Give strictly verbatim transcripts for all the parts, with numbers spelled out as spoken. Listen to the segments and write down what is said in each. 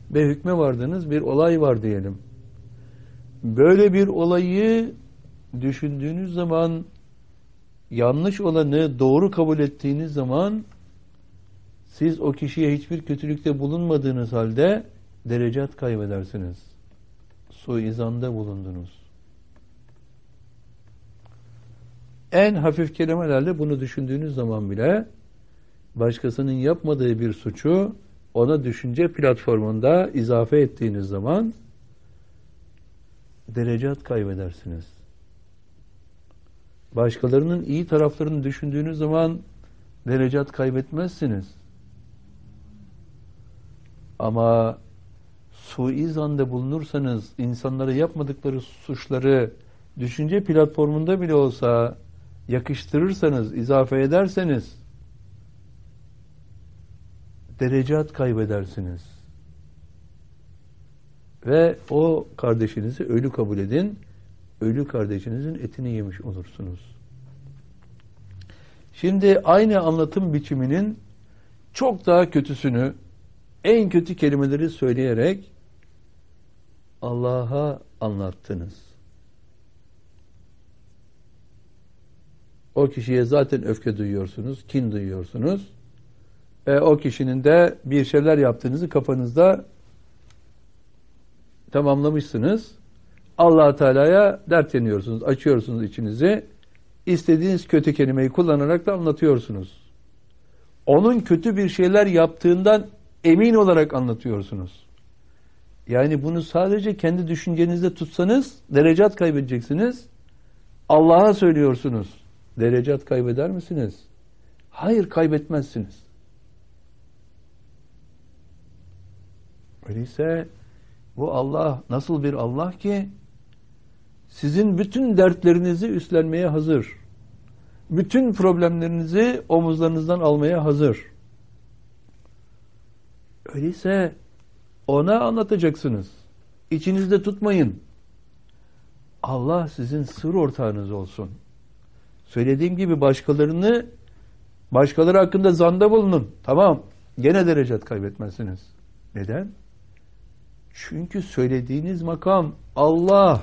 ve hükme vardığınız bir olay var diyelim. Böyle bir olayı düşündüğünüz zaman, yanlış olanı doğru kabul ettiğiniz zaman, siz o kişiye hiçbir kötülükte bulunmadığınız halde derecat kaybedersiniz. Suizanda bulundunuz. En hafif kelimelerle bunu düşündüğünüz zaman bile başkasının yapmadığı bir suçu ona düşünce platformunda izafe ettiğiniz zaman derecat kaybedersiniz. Başkalarının iyi taraflarını düşündüğünüz zaman derecat kaybetmezsiniz. Ama suizanda bulunursanız, insanlara yapmadıkları suçları düşünce platformunda bile olsa yakıştırırsanız, izafe ederseniz derecat kaybedersiniz. Ve o kardeşinizi ölü kabul edin, ölü kardeşinizin etini yemiş olursunuz. Şimdi aynı anlatım biçiminin çok daha kötüsünü, en kötü kelimeleri söyleyerek Allah'a anlattınız. O kişiye zaten öfke duyuyorsunuz, kin duyuyorsunuz. E, o kişinin de bir şeyler yaptığınızı kafanızda tamamlamışsınız. Allah Teala'ya dert yanıyorsunuz, açıyorsunuz içinizi. İstediğiniz kötü kelimeyi kullanarak da anlatıyorsunuz. Onun kötü bir şeyler yaptığından emin olarak anlatıyorsunuz. Yani bunu sadece kendi düşüncenizde tutsanız derecat kaybedeceksiniz. Allah'a söylüyorsunuz. Derecat kaybeder misiniz? Hayır, kaybetmezsiniz. Öyleyse bu Allah nasıl bir Allah ki sizin bütün dertlerinizi üstlenmeye hazır. Bütün problemlerinizi omuzlarınızdan almaya hazır. Öyleyse ona anlatacaksınız. İçinizde tutmayın. Allah sizin sır ortağınız olsun. Söylediğim gibi başkalarını, başkaları hakkında zanda bulunun. Tamam, gene derecat kaybetmezsiniz. Neden? Çünkü söylediğiniz makam Allah.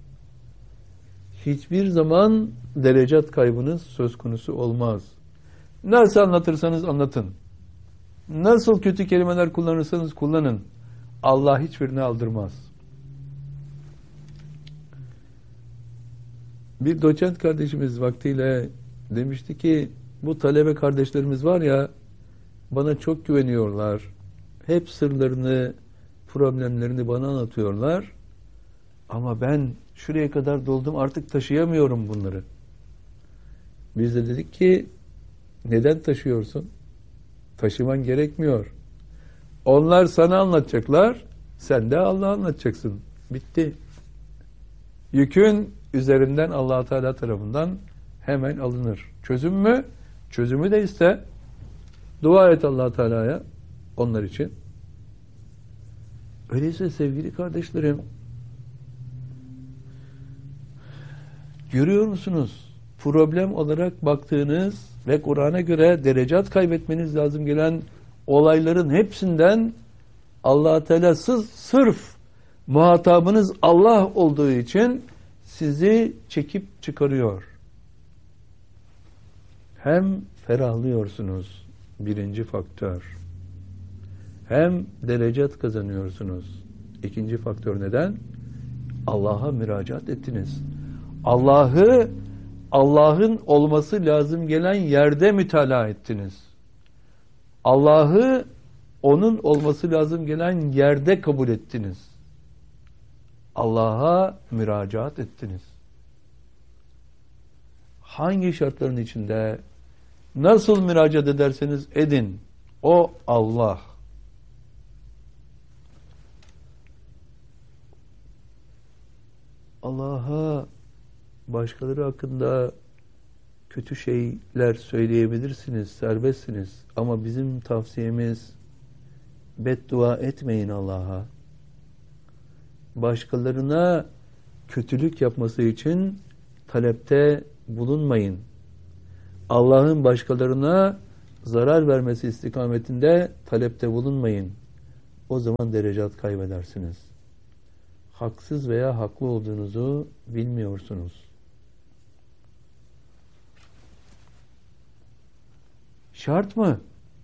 Hiçbir zaman derecat kaybınız söz konusu olmaz. Nasıl anlatırsanız anlatın. Nasıl kötü kelimeler kullanırsanız kullanın. Allah hiçbirini aldırmaz. Bir doçent kardeşimiz vaktiyle demişti ki bu talebe kardeşlerimiz var ya, bana çok güveniyorlar. Hep sırlarını, problemlerini bana anlatıyorlar. Ama ben şuraya kadar doldum, artık taşıyamıyorum bunları. Biz de dedik ki neden taşıyorsun? Taşıman gerekmiyor. Onlar sana anlatacaklar, sen de Allah'a anlatacaksın. Bitti. Yükün üzerinden Allah Teala tarafından hemen alınır. Çözüm mü? Çözümü de iste. Dua et Allah Teala'ya onlar için. Öyleyse sevgili kardeşlerim, görüyor musunuz? Problem olarak baktığınız ve Kur'an'a göre derecat kaybetmeniz lazım gelen olayların hepsinden Allah Teala sırf muhatabınız Allah olduğu için sizi çekip çıkarıyor. Hem ferahlıyorsunuz, birinci faktör. Hem derecat kazanıyorsunuz. İkinci faktör neden? Allah'a müracaat ettiniz. Allah'ı Allah'ın olması lazım gelen yerde mütalaa ettiniz. Allah'ı onun olması lazım gelen yerde kabul ettiniz. Allah'a müracaat ettiniz. Hangi şartların içinde nasıl müracaat ederseniz edin, o Allah. Allah'a başkaları hakkında kötü şeyler söyleyebilirsiniz, serbestsiniz. Ama bizim tavsiyemiz beddua etmeyin Allah'a. Başkalarına kötülük yapması için talepte bulunmayın. Allah'ın başkalarına zarar vermesi istikametinde talepte bulunmayın. o zaman derecat kaybedersiniz. Haksız veya haklı olduğunuzu bilmiyorsunuz. Şart mı?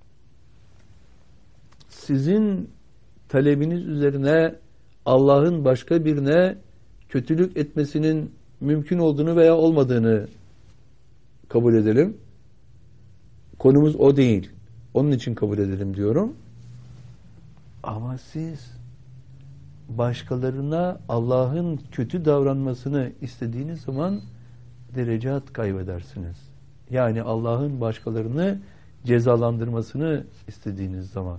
Sizin talebiniz üzerine Allah'ın başka birine kötülük etmesinin mümkün olduğunu veya olmadığını kabul edelim. Konumuz o değil. Onun için kabul edelim diyorum. Ama siz başkalarına Allah'ın kötü davranmasını istediğiniz zaman derecat kaybedersiniz. Yani Allah'ın başkalarını cezalandırmasını istediğiniz zaman.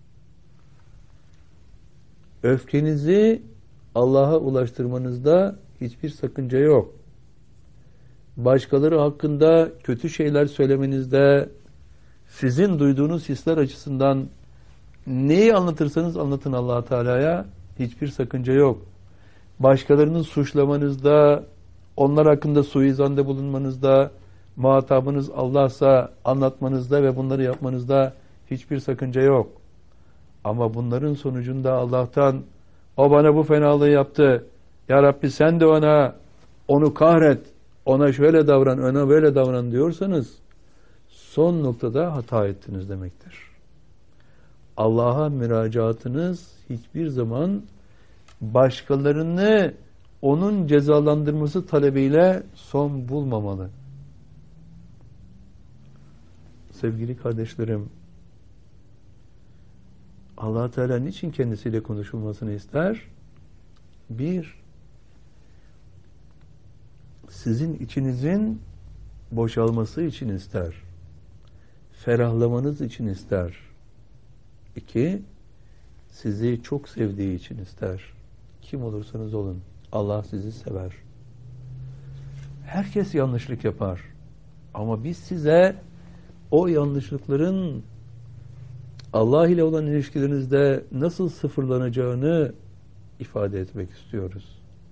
Öfkenizi Allah'a ulaştırmanızda hiçbir sakınca yok. Başkaları hakkında kötü şeyler söylemenizde, sizin duyduğunuz hisler açısından neyi anlatırsanız anlatın Allah Teala'ya, hiçbir sakınca yok. Başkalarının suçlamanızda, onlar hakkında suizanda bulunmanızda, muhatabınız Allah'sa anlatmanızda ve bunları yapmanızda hiçbir sakınca yok. Ama bunların sonucunda Allah'tan o bana bu fenalığı yaptı, ya Rabbi sen de ona onu kahret, ona şöyle davran, ona böyle davran diyorsanız son noktada hata ettiniz demektir. Allah'a müracaatınız hiçbir zaman başkalarını onun cezalandırması talebiyle son bulmamalı. Sevgili kardeşlerim, Allah Teala niçin kendisiyle konuşulmasını ister? Bir, sizin içinizin boşalması için ister. Ferahlamanız için ister. İki, sizi çok sevdiği için ister. Kim olursanız olun, Allah sizi sever. Herkes yanlışlık yapar. Ama biz size o yanlışlıkların Allah ile olan ilişkilerinizde nasıl sıfırlanacağını ifade etmek istiyoruz.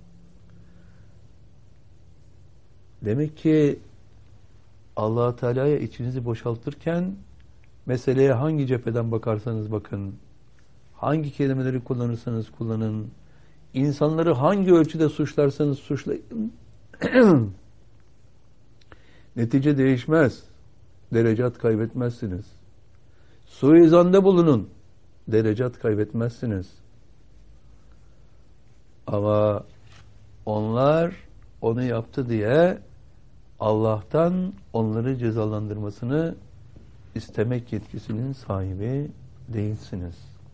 Demek ki Allah Teala'ya içinizi boşaltırken meseleye hangi cepheden bakarsanız bakın, hangi kelimeleri kullanırsanız kullanın, insanları hangi ölçüde suçlarsanız suçlayın, netice değişmez. Derecat kaybetmezsiniz. Suizanda bulunun. Derecat kaybetmezsiniz. Ama onlar onu yaptı diye Allah'tan onları cezalandırmasını istemek yetkisinin sahibi değilsiniz.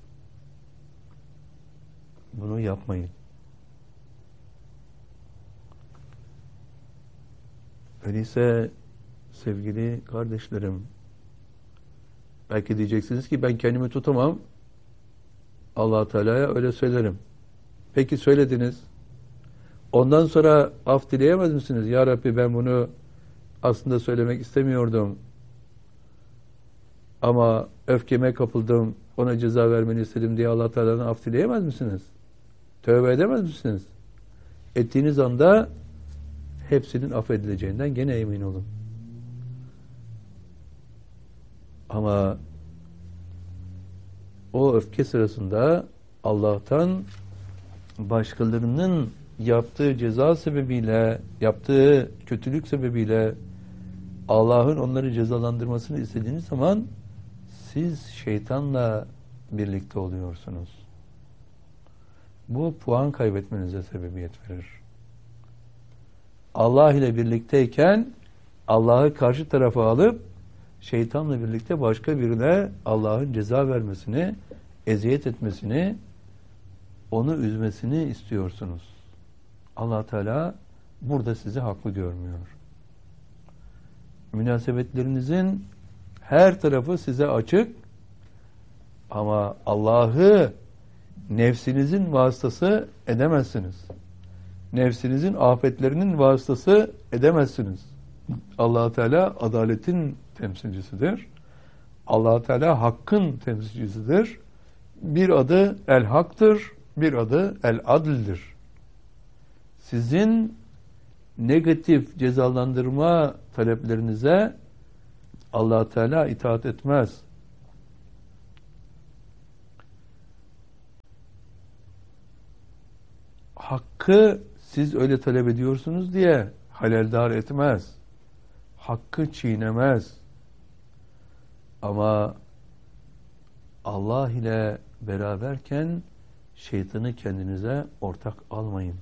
Bunu yapmayın. Öyleyse sevgili kardeşlerim, belki diyeceksiniz ki ben kendimi tutamam, Allah Teala'ya öyle söylerim. Peki söylediniz. Ondan sonra af dileyemez misiniz? Ya Rabbi ben bunu aslında söylemek istemiyordum. Ama öfkeme kapıldım, ona ceza vermeni istedim diye Allah Teala'dan af dileyemez misiniz? Tövbe edemez misiniz? Ettiğiniz anda hepsinin affedileceğinden gene emin olun. Ama o öfke sırasında Allah'tan başkalarının yaptığı ceza sebebiyle, yaptığı kötülük sebebiyle Allah'ın onları cezalandırmasını istediğiniz zaman siz şeytanla birlikte oluyorsunuz. Bu puan kaybetmenize sebebiyet verir. Allah ile birlikteyken Allah'ı karşı tarafa alıp şeytanla birlikte başka birine Allah'ın ceza vermesini, eziyet etmesini, onu üzmesini istiyorsunuz. Allah Teala burada sizi haklı görmüyor. Münasebetlerinizin her tarafı size açık ama Allah'ı nefsinizin vasıtası edemezsiniz. Nefsinizin afetlerinin vasıtası edemezsiniz. Allah Teala adaletin temsilcisidir. Allah Teala hakkın temsilcisidir. Bir adı el haktır, bir adı el adildir. Sizin negatif cezalandırma taleplerinize Allah Teala itaat etmez. hakkı siz öyle talep ediyorsunuz diye haleldar etmez. Hakkı çiğnemez. Ama Allah ile beraberken şeytanı kendinize ortak almayın.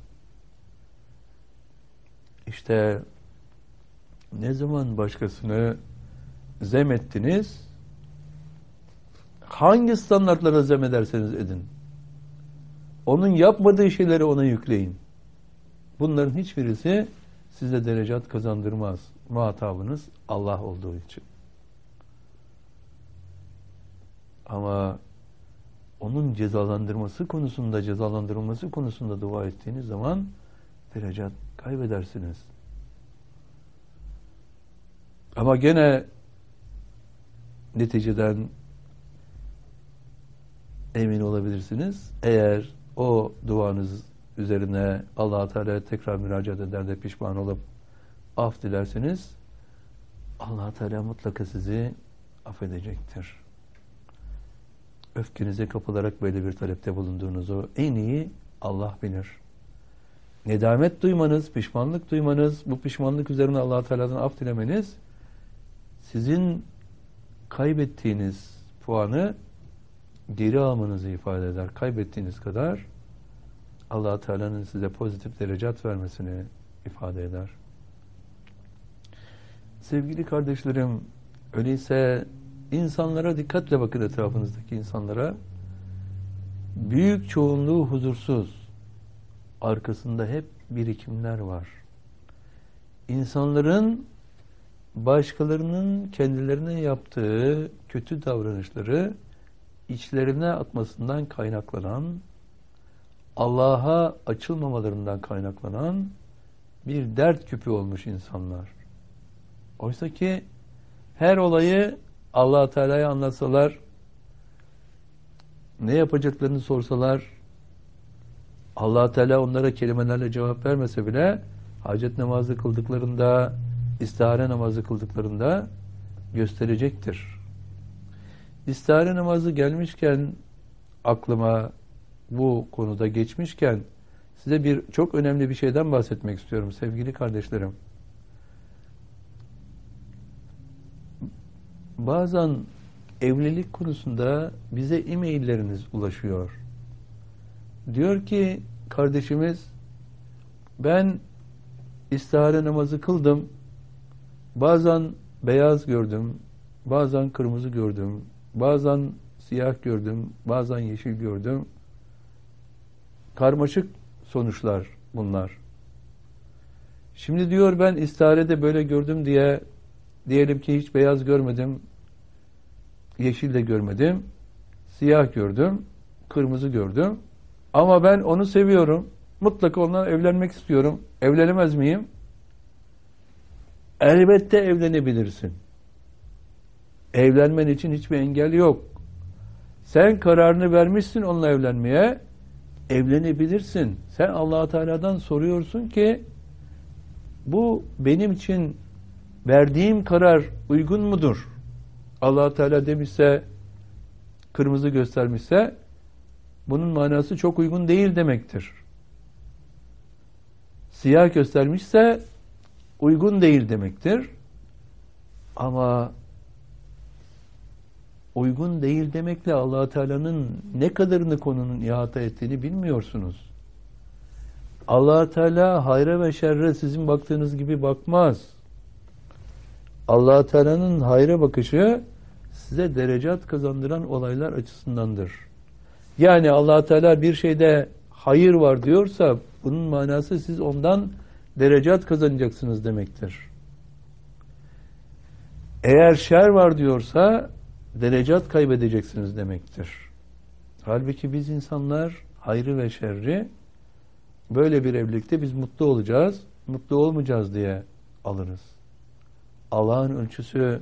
İşte ne zaman başkasını zem ettiniz, hangi standartlara zem ederseniz edin, onun yapmadığı şeyleri ona yükleyin. Bunların hiçbirisi size derecat kazandırmaz. Muhatabınız Allah olduğu için. Ama onun cezalandırması konusunda, cezalandırılması konusunda dua ettiğiniz zaman derecat kaybedersiniz. Ama gene neticeden emin olabilirsiniz. Eğer o duanız üzerine Allah-u Teala'ya tekrar müracaat eder de pişman olup af dilerseniz Allah-u Teala mutlaka sizi affedecektir. Öfkenize kapılarak böyle bir talepte bulunduğunuzu en iyi Allah bilir. Nedamet duymanız, pişmanlık duymanız, bu pişmanlık üzerine Allah-u Teala'dan af dilemeniz sizin kaybettiğiniz puanı geri almanızı ifade eder. Kaybettiğiniz kadar Allah-u Teala'nın size pozitif derecat vermesini ifade eder. Sevgili kardeşlerim, öyleyse insanlara dikkatle bakın, etrafınızdaki insanlara. Büyük çoğunluğu huzursuz. Arkasında hep birikimler var. İnsanların başkalarının kendilerine yaptığı kötü davranışları içlerine atmasından kaynaklanan, Allah'a açılmamalarından kaynaklanan bir dert küpü olmuş insanlar. Oysa ki her olayı Allah-u Teala'ya anlatsalar, ne yapacaklarını sorsalar, Allah-u Teala onlara kelimelerle cevap vermese bile hacet namazı kıldıklarında, istihare namazı kıldıklarında gösterecektir. İstihare namazı gelmişken, aklıma bu konuda geçmişken size bir çok önemli bir şeyden bahsetmek istiyorum sevgili kardeşlerim. Bazen evlilik konusunda bize e-mailleriniz ulaşıyor. Diyor ki kardeşimiz, ben istihare namazı kıldım. Bazen beyaz gördüm, bazen kırmızı gördüm, bazen siyah gördüm, bazen yeşil gördüm. Karmaşık sonuçlar bunlar. Şimdi diyor, ben istiharede böyle gördüm diye, diyelim ki hiç beyaz görmedim, yeşil de görmedim, siyah gördüm, kırmızı gördüm. Ama ben onu seviyorum. Mutlaka onunla evlenmek istiyorum. Evlenemez miyim? Elbette evlenebilirsin. Evlenmen için hiçbir engel yok. Sen kararını vermişsin onunla evlenmeye. Evlenebilirsin. Sen Allah-u Teala'dan soruyorsun ki bu benim için verdiğim karar uygun mudur? Allah-u Teala demişse, kırmızı göstermişse bunun manası çok uygun değil demektir. Siyah göstermişse uygun değil demektir. Ama uygun değil demekle Allah-u Teala'nın ne kadarını konunun ihata ettiğini bilmiyorsunuz. Allah-u Teala hayra ve şerre sizin baktığınız gibi bakmaz. Allah-u Teala'nın hayra bakışı size derecat kazandıran olaylar açısındandır. Yani Allah-u Teala bir şeyde hayır var diyorsa bunun manası siz ondan derecat kazanacaksınız demektir. Eğer şer var diyorsa derecat kaybedeceksiniz demektir. Halbuki biz insanlar hayrı ve şerri böyle bir evlilikte biz mutlu olacağız, mutlu olmayacağız diye alırız. Allah'ın ölçüsü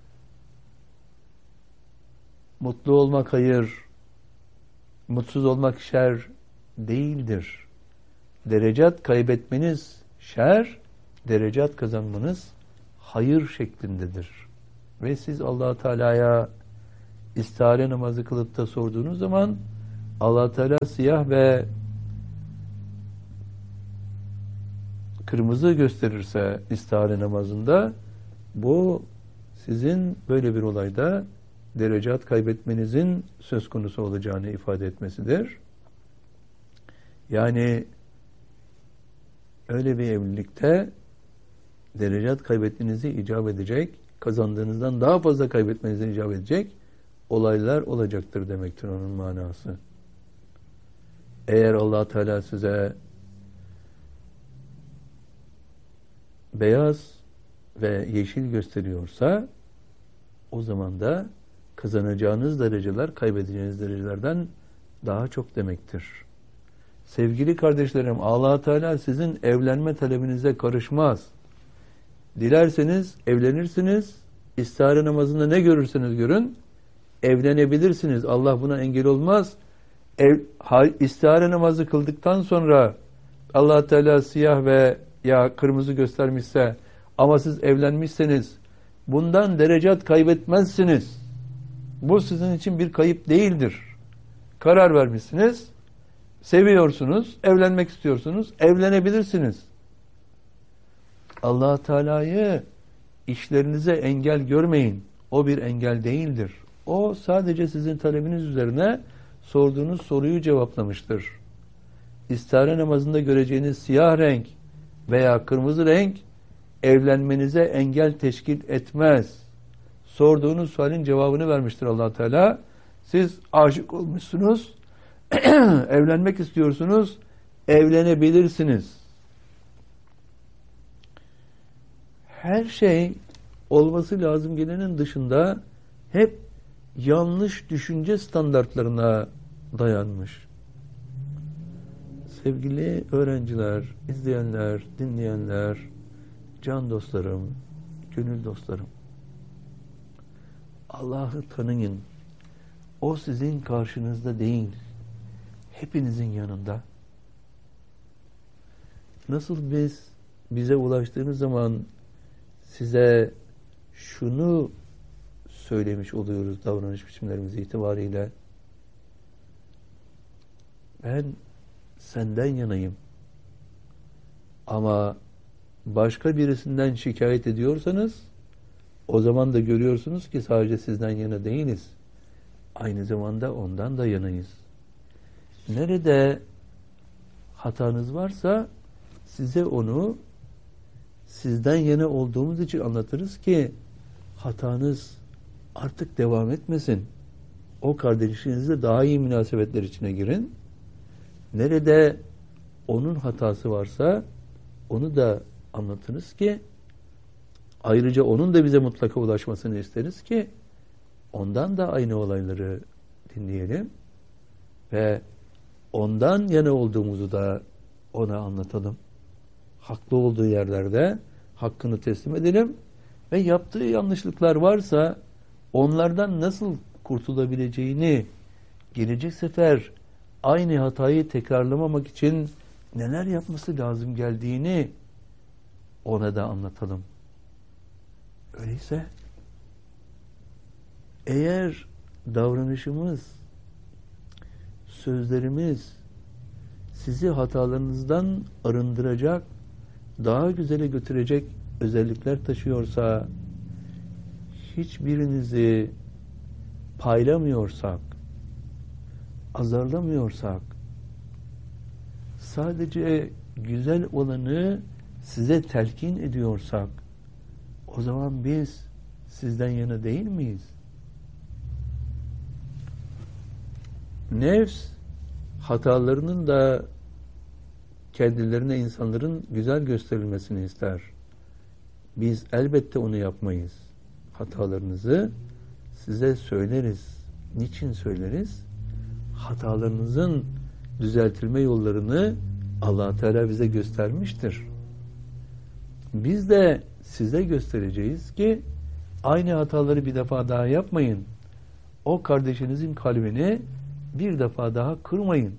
mutlu olmak hayır, mutsuz olmak şer değildir. Derecat kaybetmeniz şer, derecat kazanmanız hayır şeklindedir. Ve siz Allah-u Teala'ya istihare namazı kılıp da sorduğunuz zaman Allah-u Teala siyah ve kırmızı gösterirse istihare namazında, bu sizin böyle bir olayda derecat kaybetmenizin söz konusu olacağını ifade etmesidir. Yani öyle bir evlilikte derecat kaybetmenizi icap edecek, kazandığınızdan daha fazla kaybetmenizi icap edecek olaylar olacaktır demektir onun manası. Eğer Allah Teala size beyaz ve yeşil gösteriyorsa, o zaman da kazanacağınız dereceler kaybedeceğiniz derecelerden daha çok demektir. Sevgili kardeşlerim, Allah Teala sizin evlenme talebinize karışmaz. Dilerseniz evlenirsiniz, istihare namazında ne görürseniz görün, evlenebilirsiniz. Allah buna engel olmaz. Ev, istihare namazı kıldıktan sonra Allah Teala siyah ve ya kırmızı göstermişse ama siz evlenmişseniz bundan derecat kaybetmezsiniz. Bu sizin için bir kayıp değildir. Karar vermişsiniz, seviyorsunuz, evlenmek istiyorsunuz, evlenebilirsiniz. Allah Teala'yı işlerinize engel görmeyin. O bir engel değildir. O sadece sizin talebiniz üzerine sorduğunuz soruyu cevaplamıştır. İstihare namazında göreceğiniz siyah renk veya kırmızı renk evlenmenize engel teşkil etmez. Sorduğunuz sualin cevabını vermiştir Allah Teala. Siz aşık olmuşsunuz, evlenmek istiyorsunuz, evlenebilirsiniz. Her şey olması lazım gelenin dışında hep yanlış düşünce standartlarına dayanmış. Sevgili öğrenciler, izleyenler, dinleyenler, can dostlarım, gönül dostlarım, Allah'ı tanıyın. O sizin karşınızda değil, hepinizin yanında. Nasıl biz bize ulaştığınız zaman size şunu söylemiş oluyoruz davranış biçimlerimiz itibariyle: ben senden yanayım. Ama başka birisinden şikayet ediyorsanız, o zaman da görüyorsunuz ki sadece sizden yana değiliz. Aynı zamanda ondan da yanayız. Nerede hatanız varsa size onu sizden yana olduğumuz için anlatırız ki hatanız artık devam etmesin. O kardeşinizle daha iyi münasebetler içine girin. Nerede onun hatası varsa onu da anlatınız ki, ayrıca onun da bize mutlaka ulaşmasını isteriz ki ondan da aynı olayları dinleyelim ve ondan yana olduğumuzu da ona anlatalım. Haklı olduğu yerlerde hakkını teslim edelim ve yaptığı yanlışlıklar varsa onlardan nasıl kurtulabileceğini, gelecek sefer aynı hatayı tekrarlamamak için neler yapması lazım geldiğini ona da anlatalım. Öyleyse eğer davranışımız, sözlerimiz sizi hatalarınızdan arındıracak, daha güzele götürecek özellikler taşıyorsa, hiçbirinizi paylamıyorsak, azarlamıyorsak, sadece güzel olanı size telkin ediyorsak, o zaman biz sizden yana değil miyiz? Nefs hatalarının da kendilerine insanların güzel gösterilmesini ister. Biz elbette onu yapmayız. Hatalarınızı size söyleriz. Niçin söyleriz? Hatalarınızın düzeltilme yollarını Allah Teala bize göstermiştir. Biz de size göstereceğiz ki aynı hataları bir defa daha yapmayın. O kardeşinizin kalbini bir defa daha kırmayın.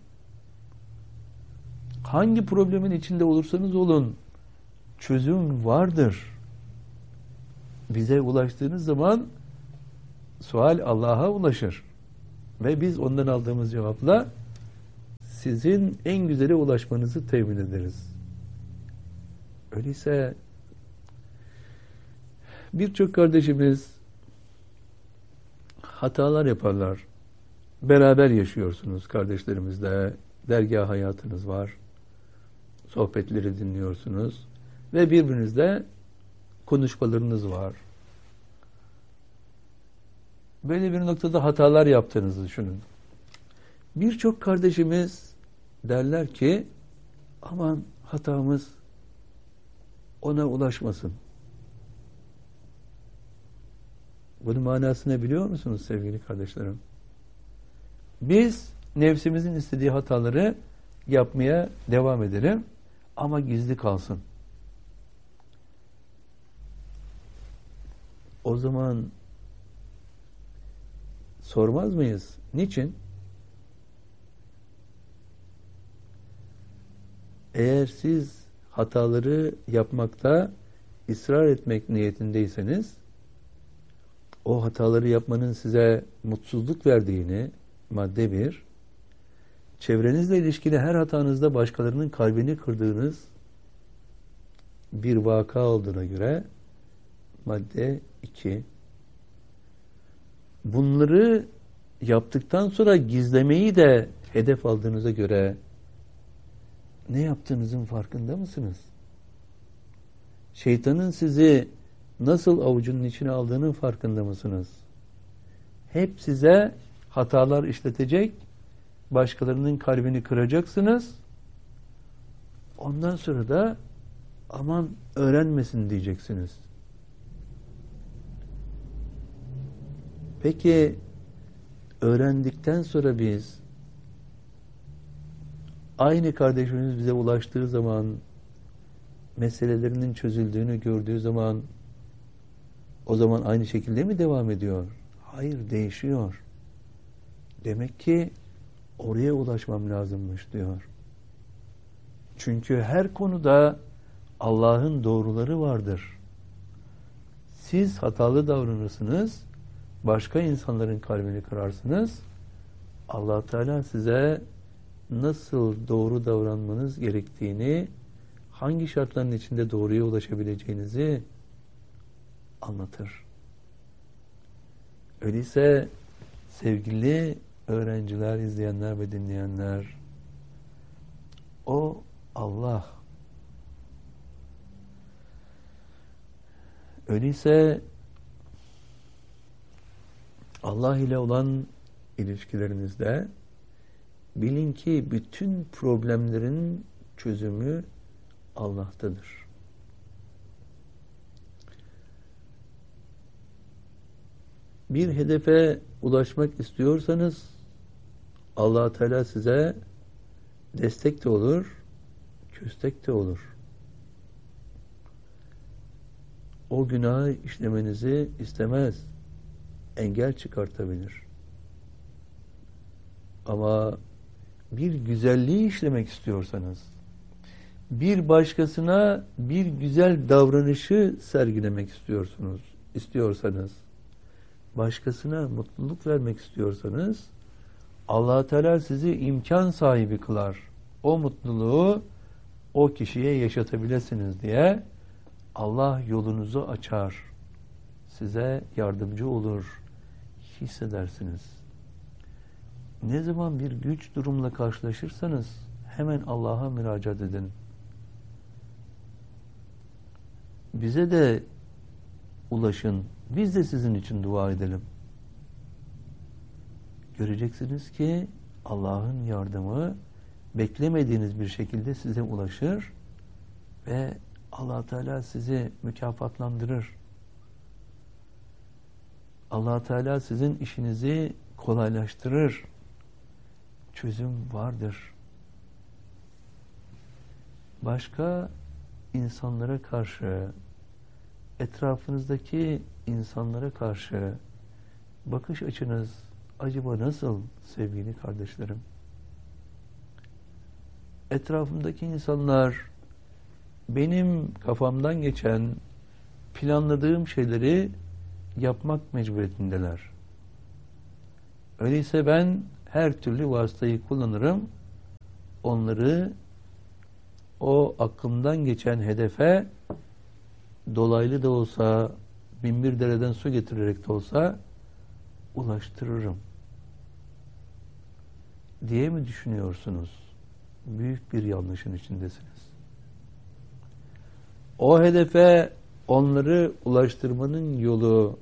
Hangi problemin içinde olursanız olun, çözüm vardır. Bize ulaştığınız zaman sual Allah'a ulaşır. Ve biz ondan aldığımız cevapla sizin en güzele ulaşmanızı temin ederiz. Öyleyse birçok kardeşimiz hatalar yaparlar. Beraber yaşıyorsunuz kardeşlerimizle. Dergâh hayatınız var. Sohbetleri dinliyorsunuz. Ve birbirinizle konuşmalarınız var. Böyle bir noktada hatalar yaptığınızı düşünün. Birçok kardeşimiz derler ki aman hatamız ona ulaşmasın. Bunun manasını biliyor musunuz sevgili kardeşlerim? Biz nefsimizin istediği hataları yapmaya devam edelim ama gizli kalsın. O zaman sormaz mıyız? Niçin? Eğer siz hataları yapmakta ısrar etmek niyetindeyseniz, o hataları yapmanın size mutsuzluk verdiğini, madde bir, çevrenizle ilişkili her hatanızda başkalarının kalbini kırdığınız bir vaka olduğuna göre, madde iki, bunları yaptıktan sonra gizlemeyi de hedef aldığınıza göre ne yaptığınızın farkında mısınız? Şeytanın sizi nasıl avucunun içine aldığının farkında mısınız? Hep size hatalar işletecek, başkalarının kalbini kıracaksınız. Ondan sonra da aman öğrenmesin diyeceksiniz. Peki öğrendikten sonra biz aynı kardeşimiz bize ulaştığı zaman, meselelerinin çözüldüğünü gördüğü zaman o zaman aynı şekilde mi devam ediyor? Hayır, değişiyor. Demek ki oraya ulaşmam lazımmış diyor. Çünkü her konuda Allah'ın doğruları vardır. Siz hatalı davranırsınız, başka insanların kalbini kırarsınız. Allah Teala size nasıl doğru davranmanız gerektiğini, hangi şartların içinde doğruya ulaşabileceğinizi anlatır. Öyleyse sevgili öğrenciler, izleyenler ve dinleyenler, o Allah. Öyleyse Allah ile olan ilişkilerinizde bilin ki bütün problemlerin çözümü Allah'tadır. Bir hedefe ulaşmak istiyorsanız Allah Teala size destek de olur, köstek de olur. O günahı işlemenizi istemez, engel çıkartabilir. Ama bir güzelliği işlemek istiyorsanız, bir başkasına bir güzel davranışı sergilemek istiyorsunuz, istiyorsanız, başkasına mutluluk vermek istiyorsanız, Allah Teala sizi imkan sahibi kılar. O mutluluğu o kişiye yaşatabilirsiniz diye Allah yolunuzu açar. Size yardımcı olur. Hissedersiniz. Ne zaman bir güç durumla karşılaşırsanız hemen Allah'a müracaat edin. Bize de ulaşın. Biz de sizin için dua edelim. Göreceksiniz ki Allah'ın yardımı beklemediğiniz bir şekilde size ulaşır ve Allah Teala sizi mükafatlandırır. Allah Teala sizin işinizi kolaylaştırır. Çözüm vardır. Başka insanlara karşı, etrafınızdaki insanlara karşı bakış açınız acaba nasıl sevgili kardeşlerim? Etrafımdaki insanlar benim kafamdan geçen, planladığım şeyleri yapmak mecburiyetindeler. Öyleyse ben her türlü vasıtayı kullanırım, onları o aklımdan geçen hedefe dolaylı da olsa, bin bir dereden su getirerek de olsa ulaştırırım diye mi düşünüyorsunuz? Büyük bir yanlışın içindesiniz. O hedefe onları ulaştırmanın yolu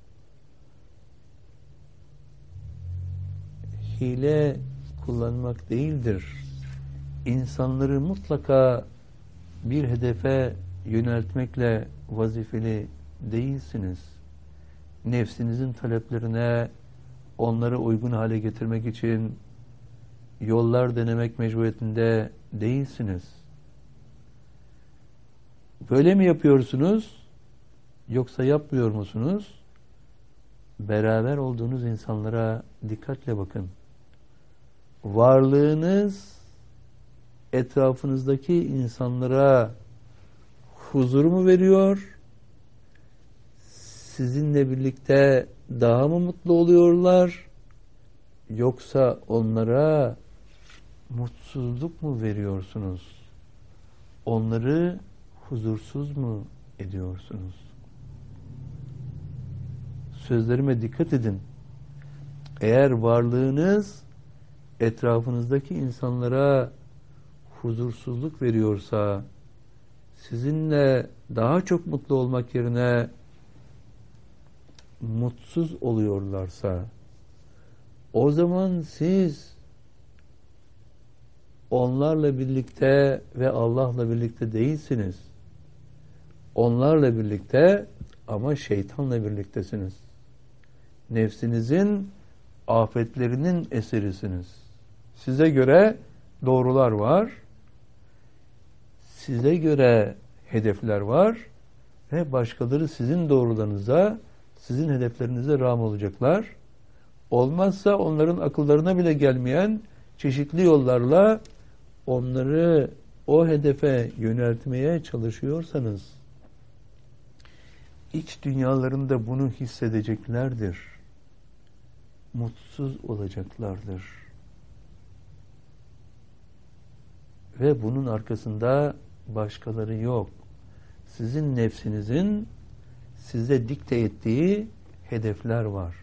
hile kullanmak değildir. İnsanları mutlaka bir hedefe yöneltmekle vazifeli değilsiniz. Nefsinizin taleplerine onları uygun hale getirmek için yollar denemek mecburiyetinde değilsiniz. Böyle mi yapıyorsunuz? Yoksa yapmıyor musunuz? Beraber olduğunuz insanlara dikkatle bakın. Varlığınız etrafınızdaki insanlara huzur mu veriyor? Sizinle birlikte daha mı mutlu oluyorlar? Yoksa onlara mutsuzluk mu veriyorsunuz? Onları huzursuz mu ediyorsunuz? Sözlerime dikkat edin. Eğer varlığınız etrafınızdaki insanlara huzursuzluk veriyorsa, sizinle daha çok mutlu olmak yerine mutsuz oluyorlarsa, o zaman siz onlarla birlikte ve Allah'la birlikte değilsiniz. Onlarla birlikte ama şeytanla birliktesiniz. Nefsinizin afetlerinin eserisiniz. Size göre doğrular var. Size göre hedefler var ve başkaları sizin doğrularınıza, sizin hedeflerinize rağm olacaklar. Olmazsa onların akıllarına bile gelmeyen çeşitli yollarla onları o hedefe yöneltmeye çalışıyorsanız, iç dünyalarında bunu hissedeceklerdir. Mutsuz olacaklardır. Ve bunun arkasında başkaları yok. Sizin nefsinizin size dikte ettiği hedefler var.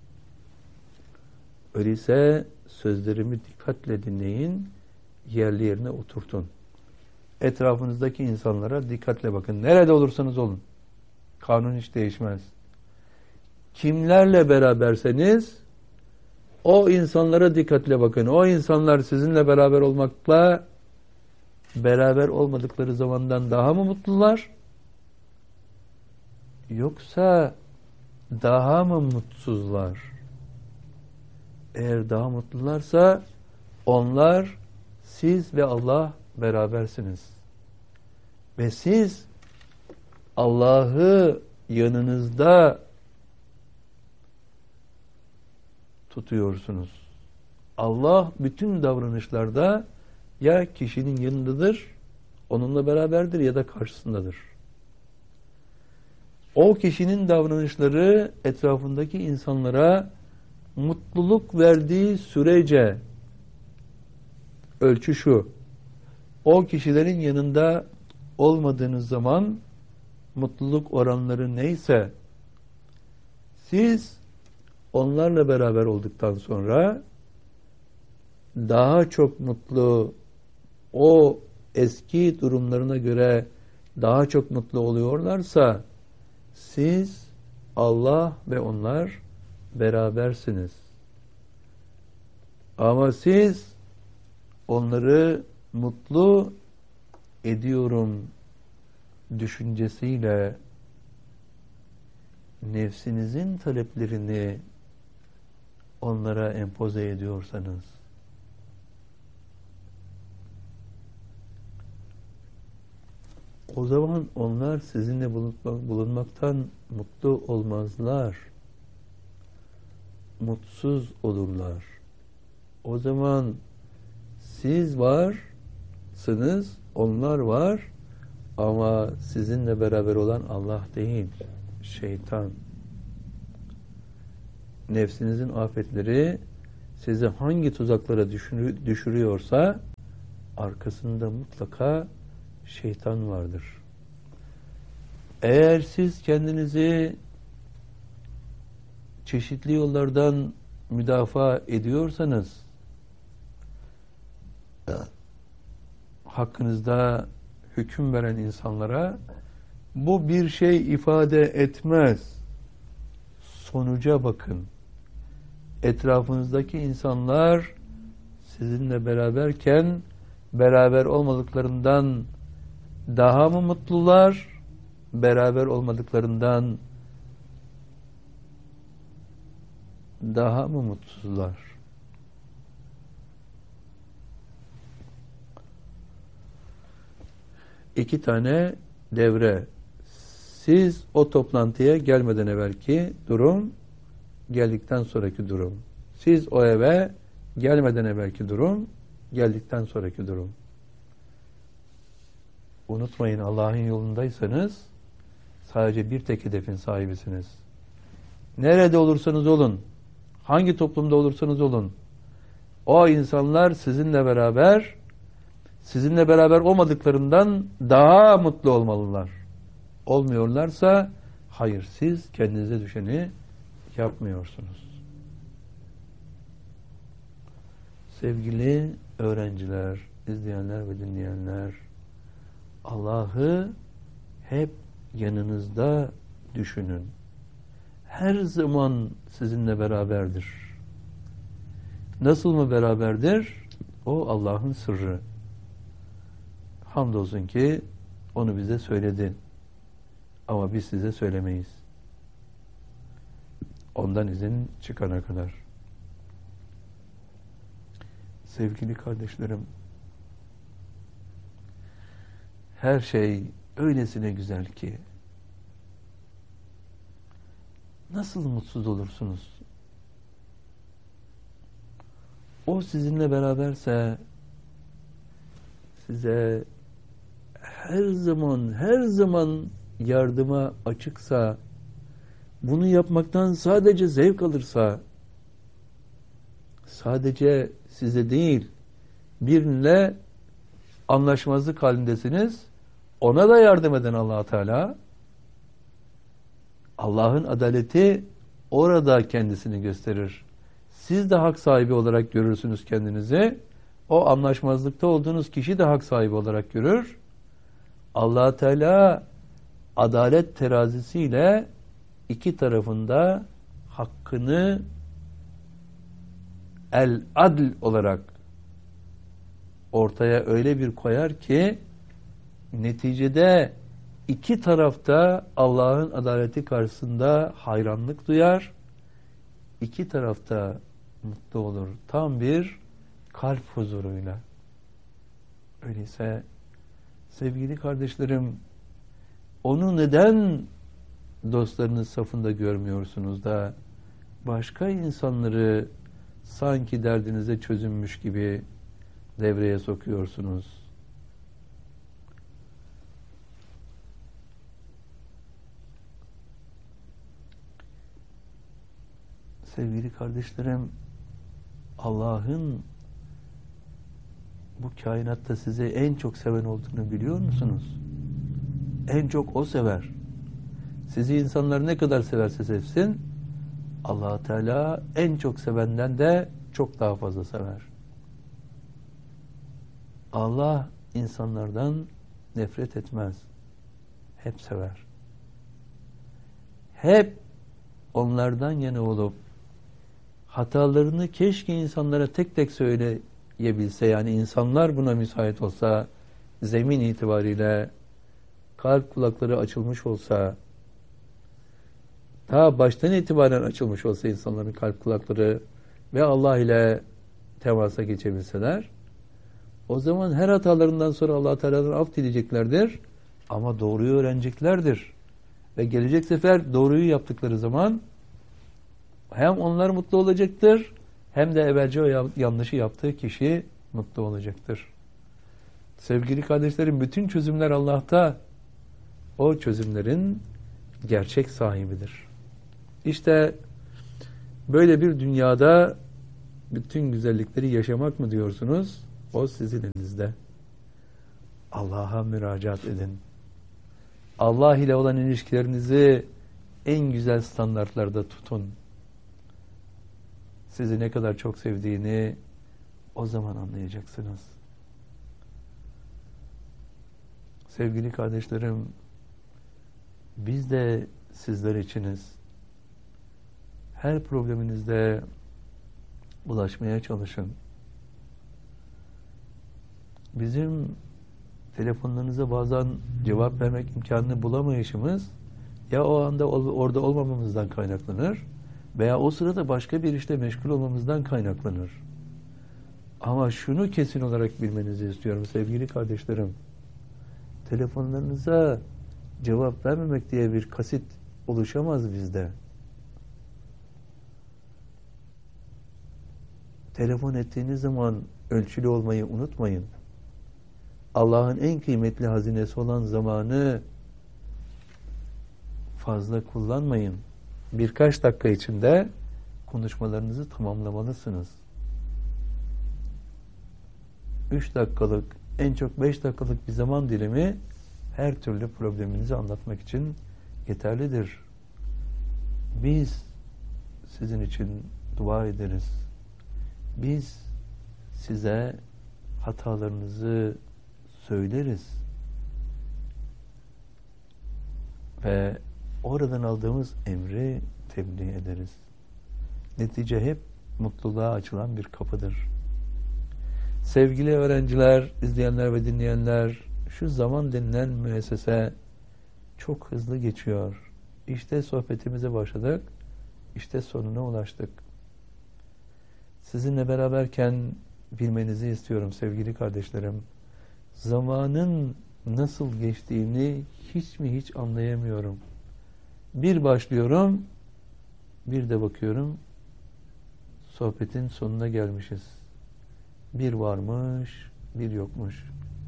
Öyleyse sözlerimi dikkatle dinleyin, yerli yerine oturtun. Etrafınızdaki insanlara dikkatle bakın. Nerede olursanız olun. Kanun hiç değişmez. Kimlerle beraberseniz o insanlara dikkatle bakın. O insanlar sizinle beraber olmakla beraber olmadıkları zamandan daha mı mutlular? Yoksa daha mı mutsuzlar? Eğer daha mutlularsa onlar, siz ve Allah berabersiniz. Ve siz Allah'ı yanınızda tutuyorsunuz. Allah bütün davranışlarda ya kişinin yanındadır, onunla beraberdir ya da karşısındadır. O kişinin davranışları etrafındaki insanlara mutluluk verdiği sürece ölçü şu: o kişilerin yanında olmadığınız zaman mutluluk oranları neyse, siz onlarla beraber olduktan sonra daha çok mutlu, o eski durumlarına göre daha çok mutlu oluyorlarsa, siz, Allah ve onlar berabersiniz. Ama siz onları mutlu ediyorum düşüncesiyle nefsinizin taleplerini onlara empoze ediyorsanız, o zaman onlar sizinle bulunmaktan mutlu olmazlar. Mutsuz olurlar. O zaman siz varsınız, onlar var ama sizinle beraber olan Allah değil, şeytan. Nefsinizin afetleri sizi hangi tuzaklara düşürüyorsa arkasında mutlaka şeytan vardır. Eğer siz kendinizi çeşitli yollardan müdafaa ediyorsanız, hakkınızda hüküm veren insanlara bu bir şey ifade etmez. Sonuca bakın. Etrafınızdaki insanlar sizinle beraberken beraber olmadıklarından daha mı mutlular, beraber olmadıklarından daha mı mutsuzlar? İki tane devre. Siz o toplantıya gelmeden evvelki durum, geldikten sonraki durum. Siz o eve gelmeden evvelki durum, geldikten sonraki durum. Unutmayın, Allah'ın yolundaysanız sadece bir tek hedefin sahibisiniz. Nerede olursanız olun, hangi toplumda olursanız olun, o insanlar sizinle beraber, sizinle beraber olmadıklarından daha mutlu olmalılar. Olmuyorlarsa, hayır, siz kendinize düşeni yapmıyorsunuz. Sevgili öğrenciler, izleyenler ve dinleyenler, Allah'ı hep yanınızda düşünün. Her zaman sizinle beraberdir. Nasıl mı beraberdir? O Allah'ın sırrı. Hamdolsun ki onu bize söyledi. Ama biz size söylemeyiz. Ondan izin çıkana kadar. Sevgili kardeşlerim, her şey öylesine güzel ki nasıl mutsuz olursunuz? O sizinle beraberse, size her zaman her zaman yardıma açıksa, bunu yapmaktan sadece zevk alırsa, sadece size değil, birine anlaşmazlık halindesiniz, ona da yardım eden Allah Teala, Allah'ın adaleti orada kendisini gösterir. Siz de hak sahibi olarak görürsünüz kendinizi. O anlaşmazlıkta olduğunuz kişi de hak sahibi olarak görür. Allah Teala adalet terazisiyle iki tarafında hakkını el-adl olarak ortaya öyle bir koyar ki neticede iki tarafta Allah'ın adaleti karşısında hayranlık duyar. İki tarafta mutlu olur. Tam bir kalp huzuruyla. Öyleyse sevgili kardeşlerim, onu neden dostlarınız safında görmüyorsunuz da başka insanları sanki derdinize çözünmüş gibi devreye sokuyorsunuz? Sevgili kardeşlerim, Allah'ın bu kainatta size en çok seven olduğunu biliyor musunuz? En çok O sever. Sizi insanlar ne kadar severse sevsin, Allah Teala en çok sevenden de çok daha fazla sever. Allah insanlardan nefret etmez. Hep sever. Hep onlardan yana olup hatalarını keşke insanlara tek tek söyleyebilse, yani insanlar buna müsait olsa, zemin itibariyle kalp kulakları açılmış olsa, ta baştan itibaren açılmış olsa insanların kalp kulakları ve Allah ile temasa geçebilseler, o zaman her hatalarından sonra Allah Teala'dan af dileyeceklerdir ama doğruyu öğreneceklerdir. Ve gelecek sefer doğruyu yaptıkları zaman hem onlar mutlu olacaktır, hem de evvelce o yanlışı yaptığı kişi mutlu olacaktır. Sevgili kardeşlerim, bütün çözümler Allah'ta. O çözümlerin gerçek sahibidir. İşte böyle bir dünyada bütün güzellikleri yaşamak mı diyorsunuz? O sizin elinizde. Allah'a müracaat edin. Allah ile olan ilişkilerinizi en güzel standartlarda tutun. Sizi ne kadar çok sevdiğini o zaman anlayacaksınız. Sevgili kardeşlerim, biz de sizler içiniz. Her probleminizde ulaşmaya çalışın. Bizim telefonlarınıza bazen cevap vermek imkanını bulamayışımız ya o anda orada olmamamızdan kaynaklanır veya o sırada başka bir işte meşgul olmamızdan kaynaklanır. Ama şunu kesin olarak bilmenizi istiyorum sevgili kardeşlerim. Telefonlarınıza cevap vermemek diye bir kasit oluşamaz bizde. Telefon ettiğiniz zaman ölçülü olmayı unutmayın. Allah'ın en kıymetli hazinesi olan zamanı fazla kullanmayın. Birkaç dakika içinde konuşmalarınızı tamamlamalısınız. Üç dakikalık, en çok beş dakikalık bir zaman dilimi her türlü probleminizi anlatmak için yeterlidir. Biz sizin için dua ederiz. Biz size hatalarınızı söyleriz. Ve oradan aldığımız emri tebliğ ederiz. Netice hep mutluluğa açılan bir kapıdır. Sevgili öğrenciler, izleyenler ve dinleyenler, şu zaman denilen müessese çok hızlı geçiyor. İşte sohbetimize başladık, işte sonuna ulaştık. Sizinle beraberken bilmenizi istiyorum sevgili kardeşlerim. Zamanın nasıl geçtiğini hiç mi hiç anlayamıyorum. Bir başlıyorum, bir de bakıyorum, sohbetin sonuna gelmişiz. Bir varmış, bir yokmuş.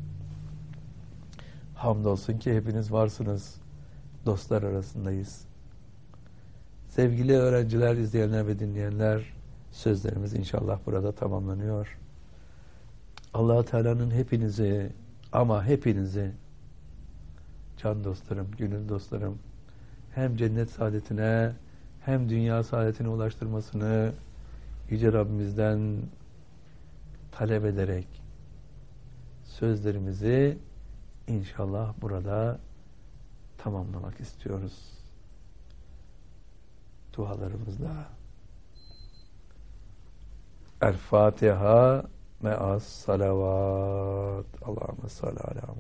Hamdolsun ki hepiniz varsınız. Dostlar arasındayız. Sevgili öğrenciler, izleyenler ve dinleyenler, sözlerimiz inşallah burada tamamlanıyor. Allah-u Teala'nın hepinizi ama hepinizi can dostlarım, gönül dostlarım hem cennet saadetine hem dünya saadetine ulaştırmasını Yüce Rabbimizden talep ederek sözlerimizi inşallah burada tamamlamak istiyoruz. Dualarımızla. El Fatiha me'as salavat. Allahümme salli ala